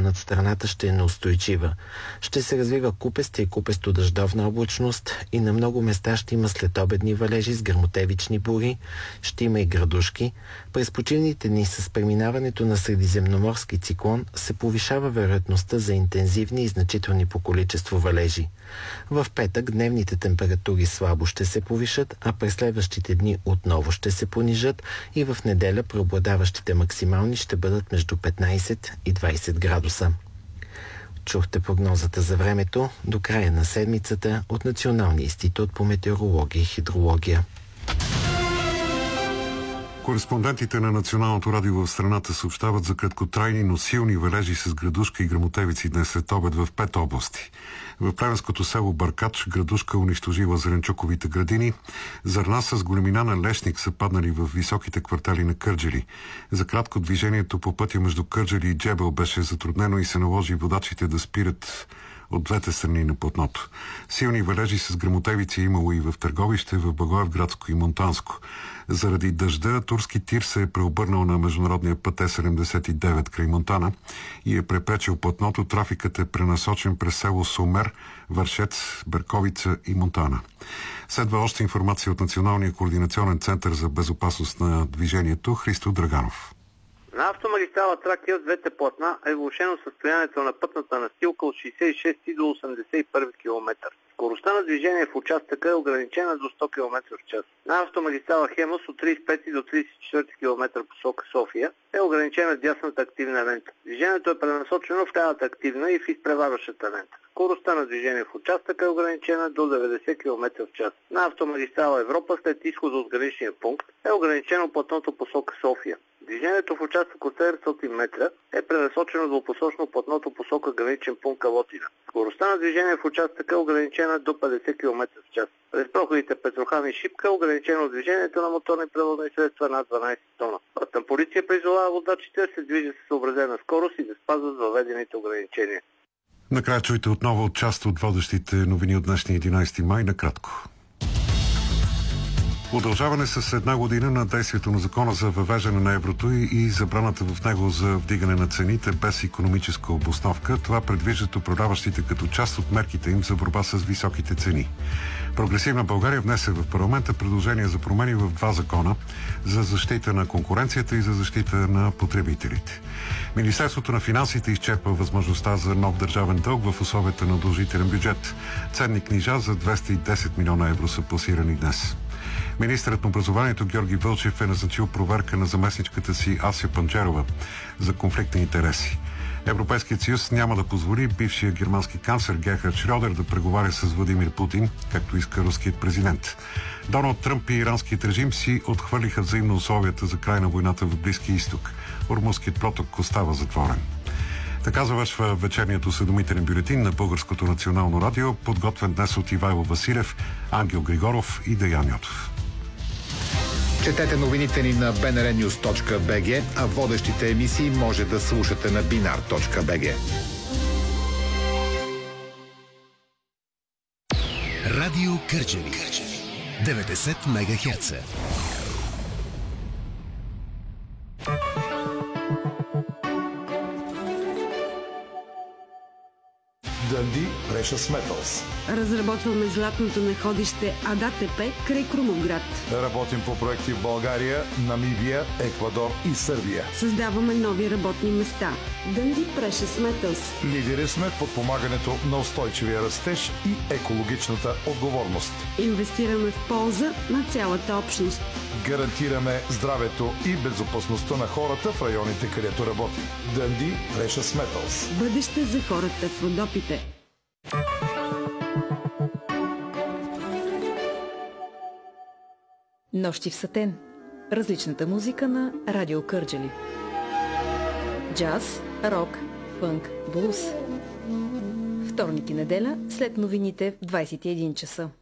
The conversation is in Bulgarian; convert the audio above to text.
над страната ще е неустойчива. Ще се развива купеста и купесто-дъждовна облачност и на много места ще има следобедни валежи с гръмотевични бури, ще има и градушки. През почивните дни с преминаването на средиземноморски циклон се повишава вероятността за интензивни и значителни по количество валежи. В петък дневните температури слабо ще се повишат, а през следващите дни отново ще се понижат и в неделя преобладаващите максимални ще бъдат между 15 и 20 градуса. Чухте прогнозата за времето до края на седмицата от Националния институт по метеорология и хидрология. Кореспондентите на Националното радио в страната съобщават за краткотрайни, но силни валежи с градушка и гръмотевици днес след обед в 5 области. В плевенското село Бъркач градушка унищожила зеленчуковите градини. Зърна с големина на лешник са паднали в високите квартали на Кърджали. За кратко движението по пътя между Кърджали и Джебел беше затруднено и се наложи водачите да спират от двете страни на платното. Силни валежи с гръмотевици имало и в Търговище, в Благоевградско и Монтанско. Заради дъжда турски тир се е преобърнал на международния път Е79 край Монтана и е препречил платното. Трафикът е пренасочен през село Сумер, Вършец, Берковица и Монтана. Следва още информация от Националния координационен център за безопасност на движението. Христо Драганов. На автомагистрала Тракия с двете платна е влошено състоянието на пътната настилка от 66 до 81 км. Скоростта на движение в участъка е ограничена до 100 км в час. На автомагистрала Хемос от 35 до 34 км посока София е ограничена дясната активна лента. Движението е пренасочено в лявата активна и в изпреварващата лента. Скоростта на движение в участъка е ограничена до 90 км в час. На автомагистрала Европа след изхода от граничния пункт е ограничено платното посока София. Движението в участък от 700 метра е пренасочено двупосочно платното посока граничен пункт Калотина. Скоростта на движение в участъка е ограничена до 50 км в час. През проходите Петрохан и Шипка е ограничено движението на моторни превозни средства над 12 тона. Пътна полиция призовава водачите да се движат с съобразена скорост и да спазват въведените ограничения. Накрая чуйте отново част от водещите новини от днешния 11 май накратко. Удължаване с една година на действието на закона за въвеждане на еврото и забраната в него за вдигане на цените без икономическа обосновка. Това предвиждат управляващите като част от мерките им за борба с високите цени. Прогресивна България внесе в парламента предложение за промени в два закона за защита на конкуренцията и за защита на потребителите. Министерството на финансите изчерпа възможността за нов държавен дълг в условията на удължителен бюджет. Ценни книжа за 210 милиона евро са пласирани днес. Министърът на образованието Георги Вълчев е назначил проверка на заместничката си Ася Панчерова за конфликт на интереси. Европейският съюз няма да позволи бившия германски канцлер Герхард Шрьодер да преговаря с Владимир Путин, както иска руският президент. Доналд Тръмп и иранският режим си отхвърлиха взаимно условията за край на войната в Близкия изток. Ормузският проток остава затворен. Така завършва вечерният осведомителен бюлетин на Българското национално радио, подготвен днес от Ивайло Василев, Ангел Григоров и Деян Йотов. Четете новините ни на bnrnews.bg, а водещите емисии може да слушате на binar.bg. Радио Кърджали 90 МГц. Dundee Precious Metals. Разработваме златното находище АДАТП край Крумовград. Работим по проекти в България, Намибия, Еквадор и Сърбия. Създаваме нови работни места. Dundee Precious Metals. Лидери сме в подпомагането на устойчивия растеж и екологичната отговорност. Инвестираме в полза на цялата общност. Гарантираме здравето и безопасността на хората в районите, където работим. Dundee Precious Metals. Бъдеще за хората в Родопите. Нощи в сатен. Различната музика на Радио Кърджали. Джаз, рок, фънк, блуз. Вторник и неделя след новините в 21 часа.